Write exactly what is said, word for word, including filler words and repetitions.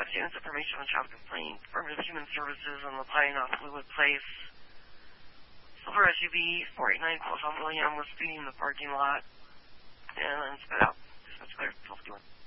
students information on child complaint, Department of Human Services on the Pine off Fleetwood Place. Silver S U V four eight nine Paul William was speeding in the parking lot and then sped out. Dispatch clear, twelve fifty-one.